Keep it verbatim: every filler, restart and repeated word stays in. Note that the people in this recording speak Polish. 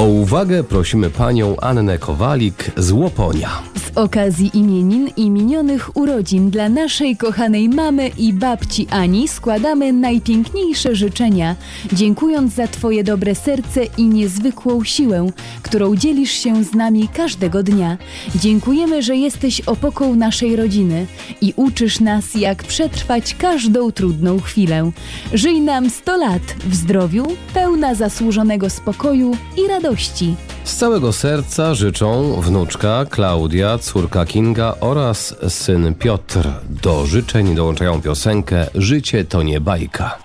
O uwagę prosimy panią Annę Kowalik z Łoponia. Z okazji imienin i minionych urodzin dla naszej kochanej mamy i babci Ani składamy najpiękniejsze życzenia, dziękując za Twoje dobre serce i niezwykłą siłę, którą dzielisz się z nami każdego dnia. Dziękujemy, że jesteś opoką naszej rodziny i uczysz nas, jak przetrwać każdą trudną chwilę. Żyj nam sto lat w zdrowiu, pełna zasłużonego spokoju i radości. Z całego serca życzą wnuczka Klaudia, córka Kinga oraz syn Piotr. Do życzeń dołączają piosenkę „Życie to nie bajka”.